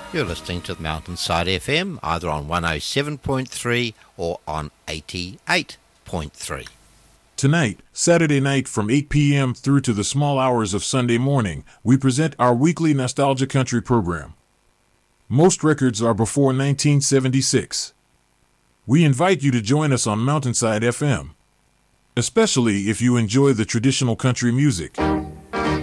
You're listening to Mountainside FM, either on 107.3 or on 88.3. Tonight, Saturday night from 8 p.m. through to the small hours of Sunday morning, we present our weekly Nostalgia Country program. Most records are before 1976. We invite you to join us on Mountainside FM, especially if you enjoy the traditional country music.